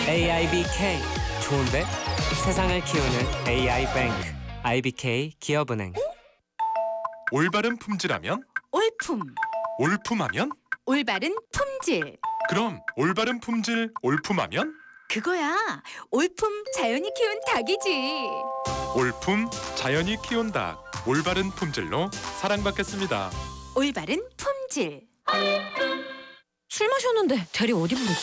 AIBK 좋은데? 세상을 키우는 AI뱅크 IBK 기업은행. 올바른 품질하면? 올품, 올품하면? 올바른 품질. 그럼 올바른 품질 올품하면? 그거야. 올품 자연이 키운 닭이지. 올품 자연이 키운 닭 올바른 품질로 사랑받겠습니다. 올바른 품질. 술 마셨는데 대리 어디 부르지?